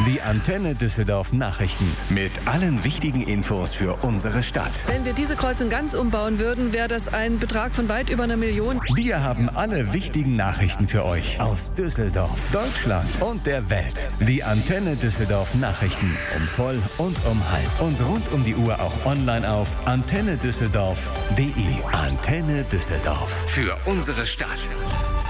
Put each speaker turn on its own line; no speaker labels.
Die Antenne Düsseldorf Nachrichten. Mit allen wichtigen Infos für unsere Stadt.
Wenn wir diese Kreuzung ganz umbauen würden, wäre das ein Betrag von weit über 1 Million.
Wir haben alle wichtigen Nachrichten für euch aus Düsseldorf, Deutschland und der Welt. Die Antenne Düsseldorf Nachrichten. Um voll und um halb. Und rund um die Uhr auch online auf antennedüsseldorf.de. Antenne Düsseldorf. Für unsere Stadt.